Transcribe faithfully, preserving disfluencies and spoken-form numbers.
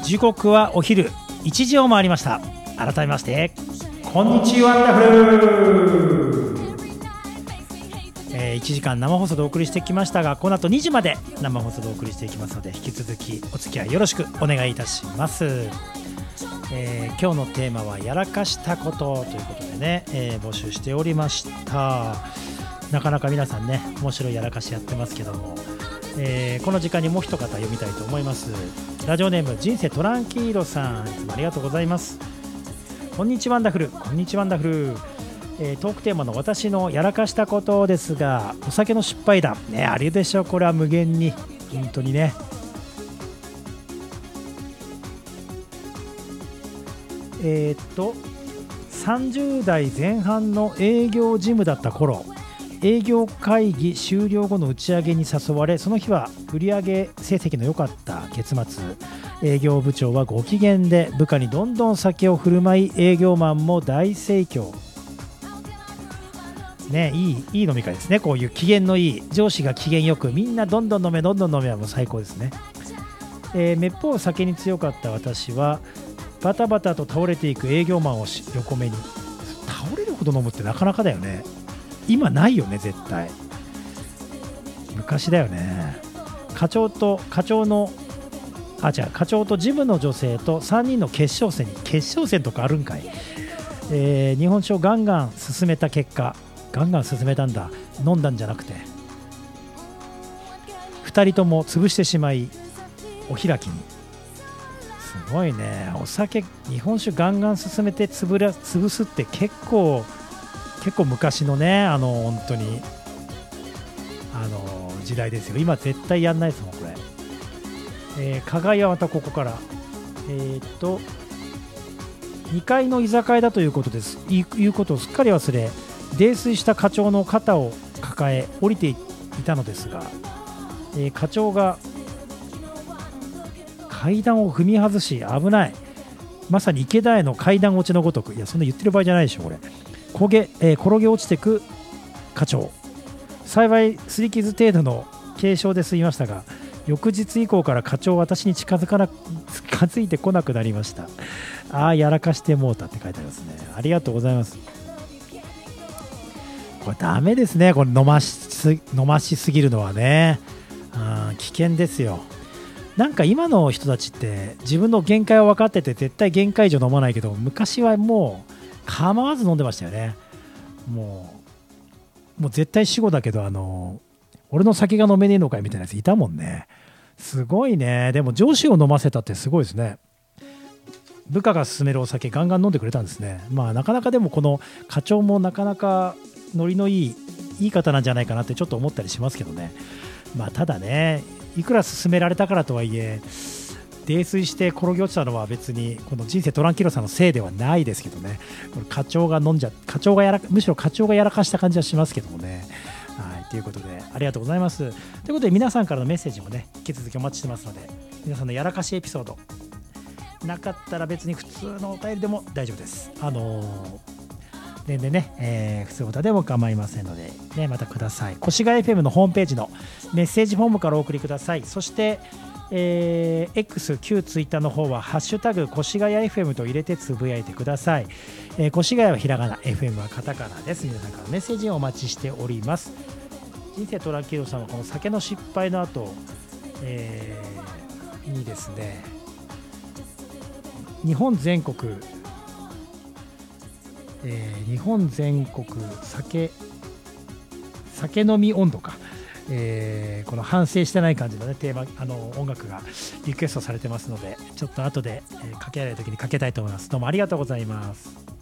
時刻はお昼いちじを回りました。改めましてこんにちは、ワンダフル、えー、いちじかん生放送でお送りしてきましたが、この後にじまで生放送でお送りしていきますので、引き続きお付き合いよろしくお願いいたします。えー、今日のテーマはやらかしたことということでね、えー、募集しておりました。なかなか皆さんね、面白いやらかしやってますけども、えー、この時間にもう一方読みたいと思います。ラジオネーム人生トランキーロさん、いつもありがとうございます。こんにちはワンダフル、こんにちはワンダフル、えー、トークテーマの私のやらかしたことですが、お酒の失敗談ね、あれでしょ、これは無限に本当にね。えー、っとさんじゅう代前半の営業事務だった頃、営業会議終了後の打ち上げに誘われ、その日は売上成績の良かった月末、営業部長はご機嫌で部下にどんどん酒を振る舞い、営業マンも大盛況ね。いい、いい飲み会ですね。こういう機嫌のいい上司が機嫌よく、みんなどんどん飲めどんどん飲めはもう最高ですね。えー、めっぽう酒に強かった私はバタバタと倒れていく営業マンを横目に、倒れるほど飲むってなかなかだよね。今ないよね、絶対。昔だよね。課長と課長のあ違う課長と事務の女性とさんにんの決勝戦に、決勝戦とかあるんかい、えー、日本酒をガンガン進めた結果、ガンガン進めたんだ、飲んだんじゃなくてふたりとも潰してしまい、お開きに。すごいね。お酒、日本酒ガンガン進めて潰ら潰すって結構結構昔のね、あの本当にあの時代ですよ。今絶対やんないですもんこれ。えー、加害はまたここから、えー、っとにかいの居酒屋だということです。いうことをすっかり忘れ、泥酔した課長の肩を抱え降りていたのですが、えー、課長が階段を踏み外し、危ない、まさに池田への階段落ちのごとく。いや、そんな言ってる場合じゃないでしょこれ。焦げ、えー、転げ落ちてく課長。幸い擦り傷程度の軽傷で済みましたが、翌日以降から課長は私に近づかな近づいてこなくなりました。ああ、やらかしてもうたって書いてありますね。ありがとうございます。これダメですね、これ飲ましす飲ましすぎるのはね。あ、危険ですよ。なんか今の人たちって自分の限界を分かってて絶対限界以上飲まないけど、昔はもう構わず飲んでましたよね。もうもう絶対死後だけど、あの俺の酒が飲めねえのかいみたいなやついたもんね。すごいね。でも上司を飲ませたってすごいですね。部下が勧めるお酒ガンガン飲んでくれたんですね。まあなかなか、でもこの課長もなかなかノリのいいいい方なんじゃないかなってちょっと思ったりしますけどね。まあただね、いくら勧められたからとはいえ、泥酔して転げ落ちたのは別にこの人生トランキロさんのせいではないですけどね。これ課長が飲んじゃ課長がやらむしろ課長がやらかした感じはしますけどもね。はい、ということでありがとうございます。ということで皆さんからのメッセージもね、引き続きお待ちしてますので、皆さんのやらかしエピソードなかったら別に普通のお便りでも大丈夫です。あのー、全然ね、えー、普通の歌でも構いませんので、ね、またください。越谷 エフエム のホームページのメッセージフォームからお送りください。そしてえー、X、旧ツイッターの方はハッシュタグ越谷 エフエム と入れてつぶやいてください。えー、越谷はひらがな、エフエム はカタカナです。皆さんからメッセージをお待ちしております。人生トランキーロさんはこの酒の失敗の後、えー、にですね、日本全国、えー、日本全国酒酒飲み温度か、えー、この反省してない感じの、ね、テーマ、あの音楽がリクエストされてますので、ちょっと後で、えー、かけられる時にかけたいと思います。どうもありがとうございます。